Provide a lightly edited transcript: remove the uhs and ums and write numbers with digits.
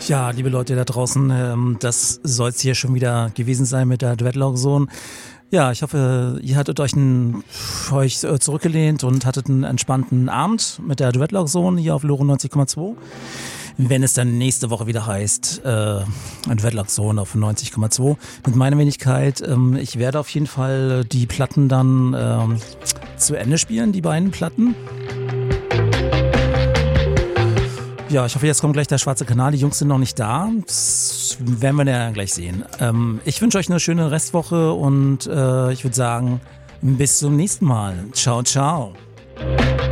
Ja, liebe Leute da draußen, das soll es hier schon wieder gewesen sein mit der Dreadlock Zone. Ja, ich hoffe, ihr hattet euch zurückgelehnt und hattet einen entspannten Abend mit der Dreadlock Zone hier auf Loro 90,2. Wenn es dann nächste Woche wieder heißt, Dreadlock Zone auf 90,2 mit meiner Wenigkeit. Ich werde auf jeden Fall die Platten dann zu Ende spielen, die beiden Platten. Ja, ich hoffe, jetzt kommt gleich der schwarze Kanal. Die Jungs sind noch nicht da. Das werden wir ja gleich sehen. Ich wünsche euch eine schöne Restwoche und ich würde sagen, bis zum nächsten Mal. Ciao, ciao.